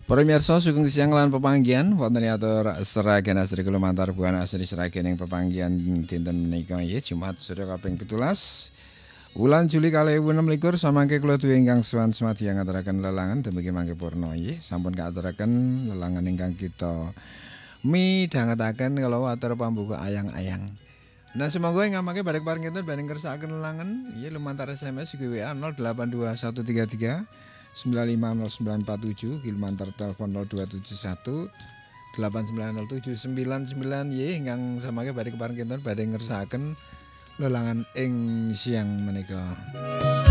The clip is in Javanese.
Para mirsa sugeng siang lan pepanggihan wonten atur Seragen Asri Kulumantar bukan asri Seragen ing pepanggihan dinten menika nggih Jumat Surya kaping 17 wulan Juli 2026 samangke kula duwe ingkang suwan semadi ngaturaken lelangan dumugi mangke purna nggih sampun katuraken lelangan ingkang kita midhangetaken kala atur pambuka ayang-ayang. Nah semoga yang ngamake balik pareng kita banding kersakaken lelangan iya lumantar SMS WA 082133 950947 Gilmantar telepon 0271 890799 y ingkang samangke badhe kepareng kinten badhe ngersakaken lelangan ing siang menika.